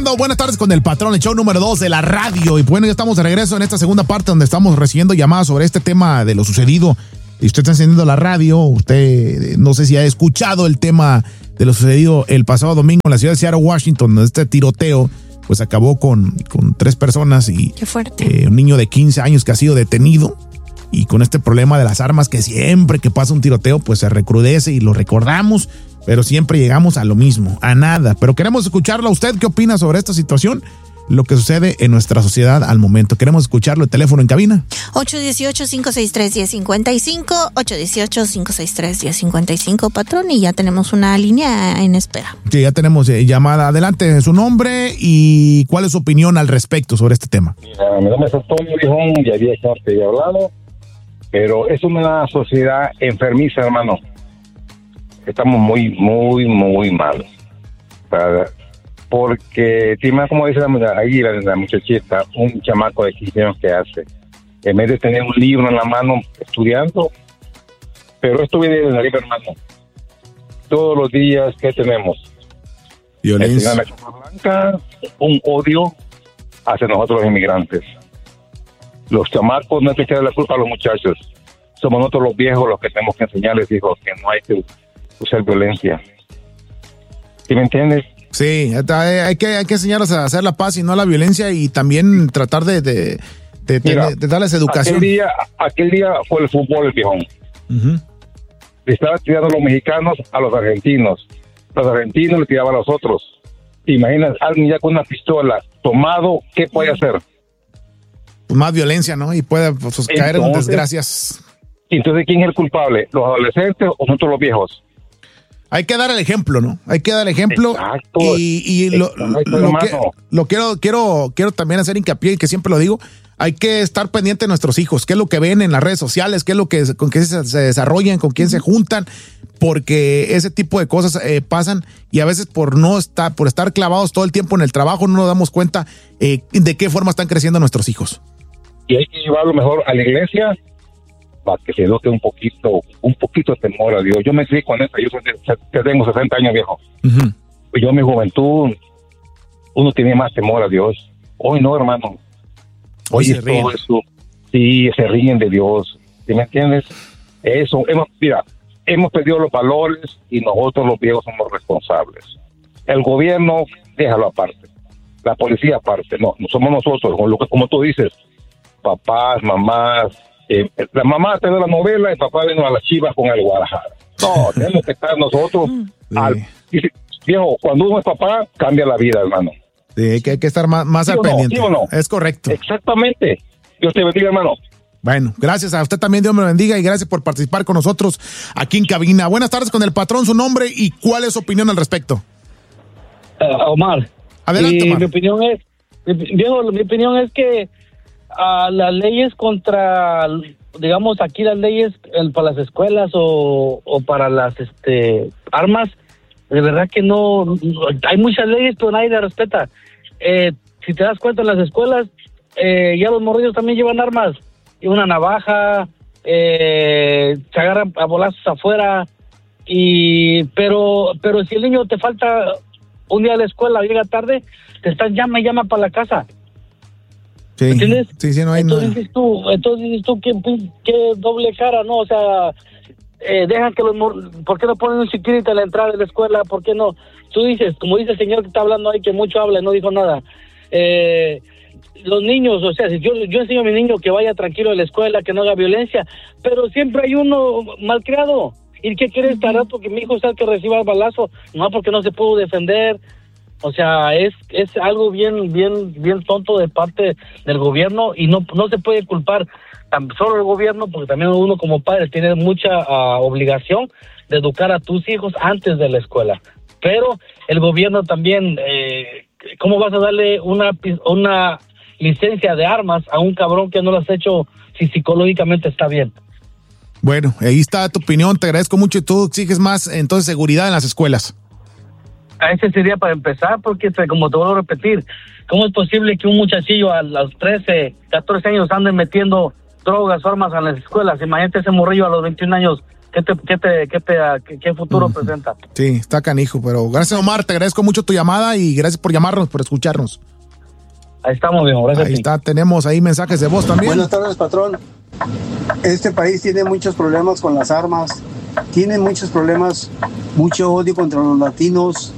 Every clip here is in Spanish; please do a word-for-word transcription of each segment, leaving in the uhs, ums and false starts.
Buenas tardes con el patrón, el show número dos de la radio. Y bueno, ya estamos de regreso en esta segunda parte donde estamos recibiendo llamadas sobre este tema de lo sucedido. Y usted está encendiendo la radio, usted no sé si ha escuchado el tema de lo sucedido el pasado domingo en la ciudad de Seattle, Washington, donde este tiroteo pues acabó con, con tres personas y Qué fuerte. Eh, un niño de quince años que ha sido detenido. Y con este problema de las armas que siempre que pasa un tiroteo pues se recrudece y lo recordamos, pero siempre llegamos a lo mismo, a nada. Pero queremos escucharlo a usted, ¿qué opina sobre esta situación? Lo que sucede en nuestra sociedad al momento. Queremos escucharlo, el teléfono en cabina. ocho uno ocho, cinco seis tres, uno cero cinco cinco, ocho uno ocho, cinco seis tres, uno cero cinco cinco, patrón, y ya tenemos una línea en espera. Sí, ya tenemos eh, llamada. Adelante, su nombre y cuál es su opinión al respecto sobre este tema. Mira, mi nombre es Antonio Viejón, ya había que hablado, pero es una sociedad enfermiza, hermano. Estamos muy, muy, muy mal. Para, porque, como dice la, ahí la, la muchachita, un chamaco de quince años que hace, en vez de tener un libro en la mano estudiando, pero esto viene de la arriba, hermano. Todos los días, ¿qué tenemos? Violencia. La Casa Blanca, un odio hacia nosotros los inmigrantes. Los chamacos no hay que echarle la culpa a los muchachos. Somos nosotros los viejos los que tenemos que enseñarles, hijos, que no hay que usar violencia. ¿Sí me entiendes? Sí, hay que, hay que enseñarlos a hacer la paz y no la violencia, y también tratar de, de, de, Mira, de, de darles educación. Aquel día, aquel día fue el fútbol, el viejón. Uh-huh. Le estaban tirando los mexicanos a los argentinos. Los argentinos le tiraban a los otros. Imaginas, alguien ya con una pistola tomado, ¿qué puede hacer? Pues más violencia, ¿no? Y puede pues, entonces, caer en desgracias. Entonces, ¿quién es el culpable? ¿Los adolescentes o nosotros los viejos? Hay que dar el ejemplo, ¿no? Hay que dar el ejemplo. Exacto. Y, y lo, Exacto, lo, que, lo quiero, quiero, quiero también hacer hincapié, y que siempre lo digo, hay que estar pendiente de nuestros hijos, qué es lo que ven en las redes sociales, qué es lo que, con qué se, se desarrollan, con quién se juntan, porque ese tipo de cosas eh, pasan, y a veces por no estar, por estar clavados todo el tiempo en el trabajo, no nos damos cuenta eh, de qué forma están creciendo nuestros hijos. Y hay que llevarlo mejor a la iglesia para que se dote un poquito, un poquito de temor a Dios. Yo me crié con eso, yo tengo sesenta años, viejo. Uh-huh. Yo en mi juventud, uno tenía más temor a Dios. Hoy no, hermano. Hoy, Hoy se ríen. Todo eso, sí, se ríen de Dios. ¿Sí me entiendes? Eso, hemos, mira, hemos perdido los valores y nosotros los viejos somos responsables. El gobierno, déjalo aparte. La policía aparte. No, no somos nosotros, como, como tú dices, papás, mamás. Eh, la mamá te da la novela y el papá vino a las Chivas con el Guadalajara. No, tenemos que estar nosotros. Sí. Al, dice, viejo, cuando uno es papá, cambia la vida, hermano. Sí, que hay que estar más, más ¿Sí al no? pendiente. ¿Sí o no? Es correcto. Exactamente. Dios te bendiga, hermano. Bueno, gracias a usted también, Dios me lo bendiga, y gracias por participar con nosotros aquí en cabina. Buenas tardes con el patrón, su nombre y cuál es su opinión al respecto. Uh, Omar. Adelante, y Omar. Mi opinión es, mi, viejo, mi opinión es que uh, las leyes contra, digamos, aquí las leyes el, para las escuelas o, o para las este armas, de verdad que no, no hay muchas leyes, pero nadie las respeta. Eh, si te das cuenta, en las escuelas eh, ya los morrillos también llevan armas, y una navaja, eh, se agarran a bolazos afuera, y pero pero si el niño te falta un día a la escuela, llega tarde, te están llama y llama para la casa. Sí. ¿Entiendes? Sí, sí, no hay entonces nada. dices tú, entonces dices tú, qué, qué doble cara, ¿no? O sea, eh, dejan que los... mor- ¿por qué no ponen un security a la entrada de la escuela? ¿Por qué no? Tú dices, como dice el señor que está hablando ahí, que mucho habla y no dijo nada. Eh, los niños, o sea, si yo, yo enseño a mi niño que vaya tranquilo a la escuela, que no haga violencia, pero siempre hay uno malcriado. ¿Y qué quiere estar rato que mi hijo sea el que reciba el balazo? No, porque no se pudo defender. O sea, es es algo bien bien bien tonto de parte del gobierno, y no no se puede culpar tan solo el gobierno, porque también uno como padre tiene mucha uh, obligación de educar a tus hijos antes de la escuela. Pero el gobierno también, eh, ¿cómo vas a darle una una licencia de armas a un cabrón que no lo has hecho si psicológicamente está bien? Bueno, ahí está tu opinión, te agradezco mucho, y tú exiges más, entonces, seguridad en las escuelas. A ese sería para empezar, porque como te vuelvo a repetir, ¿cómo es posible que un muchachillo a los trece, catorce años ande metiendo drogas, armas en las escuelas? Imagínate ese morrillo a los veintiún años ¿qué te, qué te, qué te, qué, qué futuro uh-huh. presenta? Sí, está canijo, pero gracias, Omar, te agradezco mucho tu llamada y gracias por llamarnos, por escucharnos. Ahí estamos, viejo, gracias. Ahí está, tenemos ahí mensajes de voz también. Buenas tardes, patrón. Este país tiene muchos problemas con las armas, tiene muchos problemas, mucho odio contra los latinos.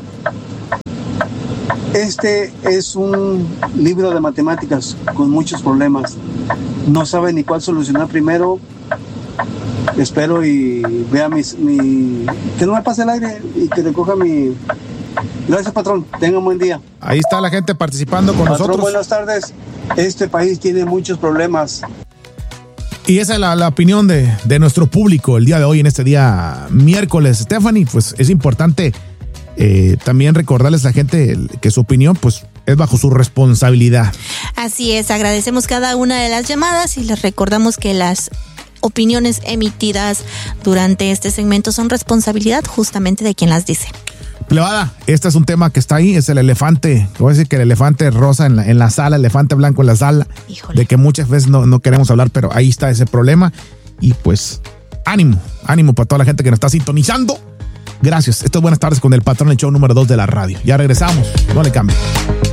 Este es un libro de matemáticas con muchos problemas. No sabe ni cuál solucionar primero. Espero y vea mis, mi... que no me pase el aire y que recoja mi... Gracias, patrón. Tenga un buen día. Ahí está la gente participando con patrón, nosotros. Buenas tardes. Este país tiene muchos problemas. Y esa es la, la opinión de, de nuestro público el día de hoy, en este día miércoles. Stephanie, pues es importante eh, también recordarles a la gente que su opinión pues es bajo su responsabilidad. Así es, agradecemos cada una de las llamadas y les recordamos que las opiniones emitidas durante este segmento son responsabilidad justamente de quien las dice. Plebada, este es un tema que está ahí, es el elefante, voy a decir que el elefante rosa en la, en la sala, el elefante blanco en la sala, Híjole. de que muchas veces no, no queremos hablar, pero ahí está ese problema y pues ánimo, ánimo para toda la gente que nos está sintonizando. Gracias, esto es Buenas Tardes con el Patrón, el show número dos de la radio. Ya regresamos, no le cambie.